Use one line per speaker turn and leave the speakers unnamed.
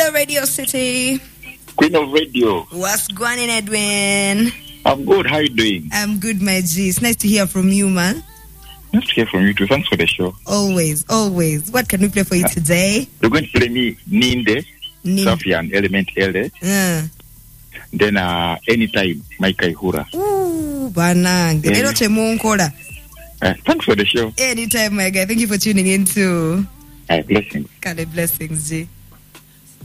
Hello, Radio City.
Queen of Radio.
What's going on, Edwin?
I'm good. How are you doing?
I'm good, my G. It's nice to hear from you, man.
Nice to hear from you too. Thanks for the show.
Always. What can we play for you today?
We're going to play me Ninde, Safian, Element L. Then Anytime, Micah Hura.
Ooh, banang.
Thanks for the show.
Anytime, my guy. Thank you for tuning in too.
Blessings.
God blessings, G.